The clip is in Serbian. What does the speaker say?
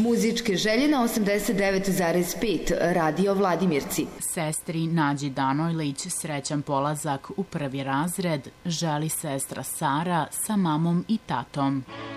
Muzičke želje na 89,5 Radio Vladimirci. Sestri Nađi Danojlić srećan polazak u prvi razred želi sestra Sara sa mamom i tatom.